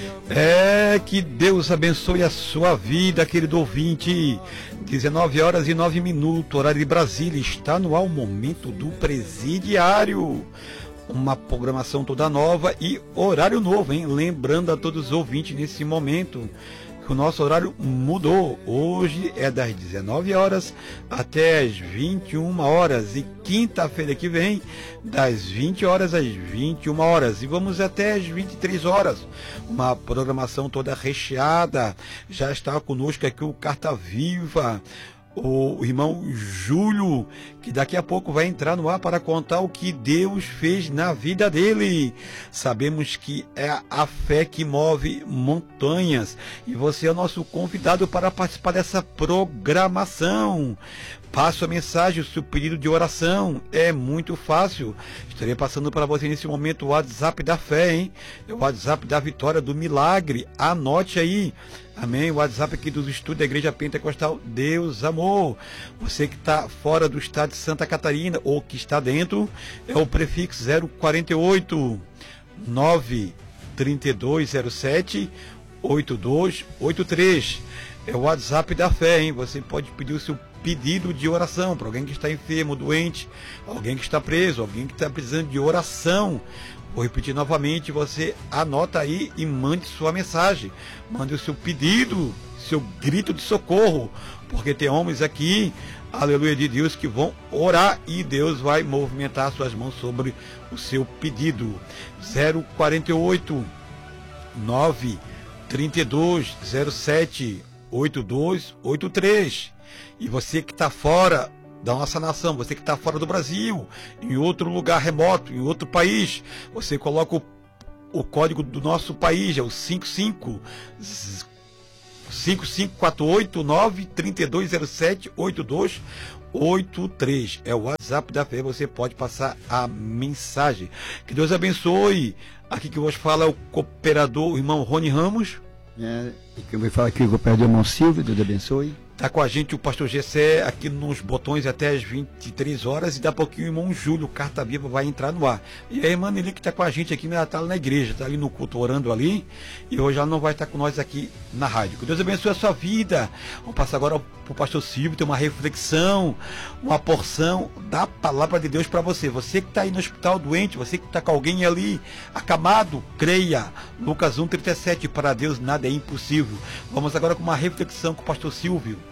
Que Deus abençoe a sua vida, querido ouvinte. 19h09, horário de Brasília. Está no ar o momento do presidiário. Uma programação toda nova e horário novo, hein? Lembrando a todos os ouvintes nesse momento que o nosso horário mudou. Hoje é das 19 horas até as 21 horas e quinta-feira que vem das 20 horas às 21 horas e vamos até as 23 horas. Uma programação toda recheada. Já está conosco aqui o Carta Viva, o irmão Júlio, que daqui a pouco vai entrar no ar para contar o que Deus fez na vida dele. Sabemos que é a fé que move montanhas e você é o nosso convidado para participar dessa programação. Passe a mensagem, o seu pedido de oração, é muito fácil. Estarei passando para você nesse momento o WhatsApp da fé, hein? É o WhatsApp da vitória, do milagre. Anote aí. Amém? O WhatsApp aqui dos estudos da Igreja Pentecostal Deus Amor. Você que está fora do estado de Santa Catarina ou que está dentro, é o prefixo 048 93207 8283. É o WhatsApp da fé, hein? Você pode pedir o seu pedido de oração para alguém que está enfermo, doente, alguém que está preso, alguém que está precisando de oração. Vou repetir novamente, você anota aí e mande sua mensagem, mande o seu pedido, seu grito de socorro, porque tem homens aqui, aleluia de Deus, que vão orar e Deus vai movimentar suas mãos sobre o seu pedido. 048 93207 8283. E você que está fora da nossa nação, você que está fora do Brasil, em outro lugar remoto, em outro país, você coloca o código do nosso país, é o 55489-3207-8283. É o WhatsApp da fé, você pode passar a mensagem. Que Deus abençoe. Aqui que hoje fala é o cooperador, o irmão Rony Ramos. E quem vai falar aqui é o cooperador irmão Silvio. Deus abençoe. Está com a gente o pastor Gessé aqui nos botões até as 23 horas e daqui a pouquinho o irmão Júlio, Carta Viva, vai entrar no ar. E a irmã Nelly que está com a gente aqui, ela está na igreja, está ali no culto orando ali, e hoje ela não vai estar com nós aqui na rádio. Que Deus abençoe a sua vida. Vamos passar agora para o pastor Silvio, ter uma reflexão, uma porção da palavra de Deus para você. Você que está aí no hospital doente, você que está com alguém ali acamado, creia. Lucas 1:37, para Deus nada é impossível. Vamos agora com uma reflexão com o pastor Silvio.